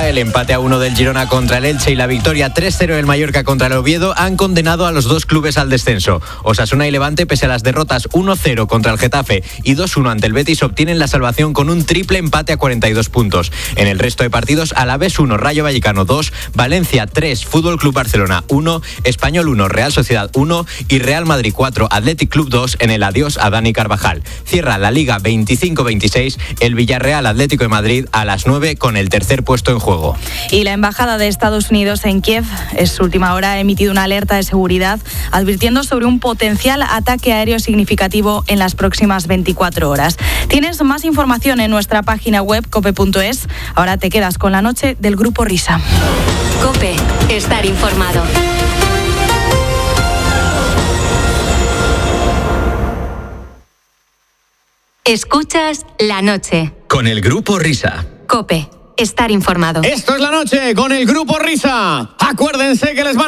el empate a 1 del Girona contra el Elche y la victoria 3-0 del Mallorca contra el Oviedo han condenado a los dos clubes al descenso. Osasuna y Levante, pese a las derrotas 1-0 contra el Getafe y 2-1 ante el Betis, obtienen la salvación con un triple empate a 42 puntos. En el resto de partidos, Alavés 1, Rayo Vallecano 2, Valencia 3, Fútbol Club Barcelona 1, Español 1, Real Sociedad 1 y Real Madrid 4, Athletic Club 2 en el adiós a Dani Carvajal. Cierra la Liga 25-26 el Villarreal Atlético de Madrid a las 9 con el tercer puesto en juego. Y la Embajada de Estados Unidos en Kiev, en su última hora, ha emitido una alerta de seguridad advirtiendo sobre un potencial ataque aéreo significativo en las próximas 24 horas. Tienes más información en nuestra página web cope.es. Ahora te quedas con la noche del Grupo Risa. Cope, estar informado. Escuchas La Noche. Con el Grupo Risa. Cope, estar informado. Esto es La Noche con el Grupo Risa. Acuérdense que les van